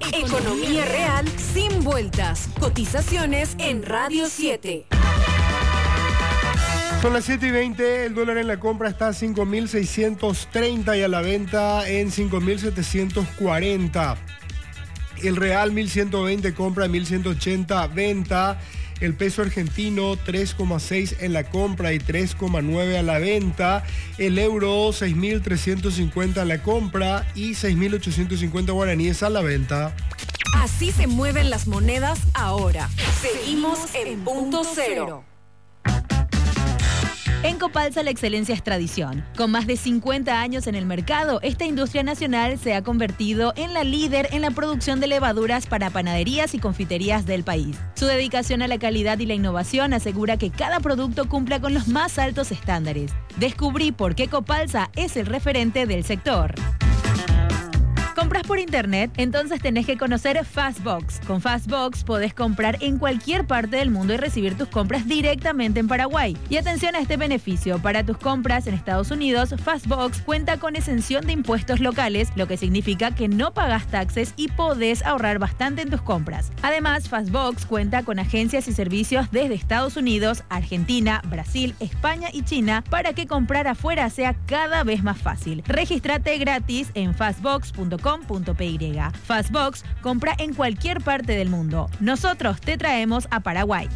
Economía real sin vueltas. Cotizaciones en Radio 7. Son las 7:20, el dólar en la compra está a 5.630 y a la venta en 5.740. El real 1.120 compra, 1.180 venta. El peso argentino 3,6 en la compra y 3,9 a la venta. El euro 6.350 a la compra y 6.850 guaraníes a la venta. Así se mueven las monedas ahora. Seguimos en punto cero. En Copalsa la excelencia es tradición. Con más de 50 años en el mercado, esta industria nacional se ha convertido en la líder en la producción de levaduras para panaderías y confiterías del país. Su dedicación a la calidad y la innovación asegura que cada producto cumpla con los más altos estándares. Descubrí por qué Copalsa es el referente del sector. ¿Compras por internet? Entonces tenés que conocer Fastbox. Con Fastbox podés comprar en cualquier parte del mundo y recibir tus compras directamente en Paraguay. Y atención a este beneficio, para tus compras en Estados Unidos, Fastbox cuenta con exención de impuestos locales, lo que significa que no pagás taxes y podés ahorrar bastante en tus compras. Además, Fastbox cuenta con agencias y servicios desde Estados Unidos, Argentina, Brasil, España y China para que comprar afuera sea cada vez más fácil. Regístrate gratis en fastbox.com.py. Fastbox compra en cualquier parte del mundo. Nosotros te traemos a Paraguay.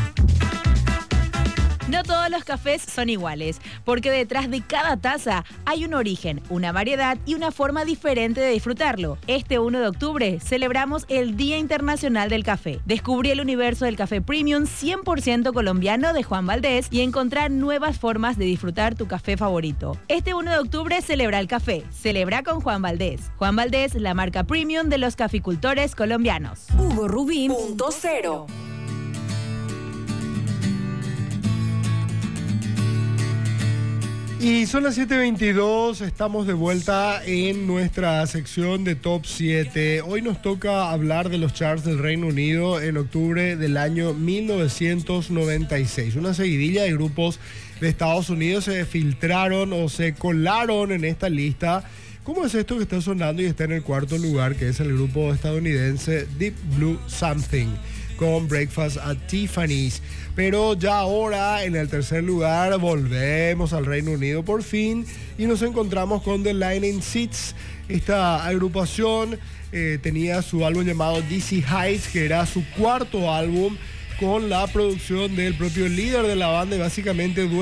No todos los cafés son iguales, porque detrás de cada taza hay un origen, una variedad y una forma diferente de disfrutarlo. Este 1 de octubre celebramos el Día Internacional del Café. Descubrí el universo del café premium 100% colombiano de Juan Valdés y encontrar nuevas formas de disfrutar tu café favorito. Este 1 de octubre celebra el café. Celebra con Juan Valdés. Juan Valdés, la marca premium de los caficultores colombianos. Hugo Rubín, punto cero. Y son las 7:22, estamos de vuelta en nuestra sección de Top 7. Hoy nos toca hablar de los charts del Reino Unido en octubre del año 1996. Una seguidilla de grupos de Estados Unidos se filtraron o se colaron en esta lista. ¿Cómo es esto que está sonando y está en el cuarto lugar, que es el grupo estadounidense Deep Blue Something, con Breakfast at Tiffany's? Pero ya ahora en el tercer lugar volvemos al Reino Unido por fin y nos encontramos con The Lightning Seeds. Esta agrupación tenía su álbum llamado DC Heights, que era su cuarto álbum, con la producción del propio líder de la banda y básicamente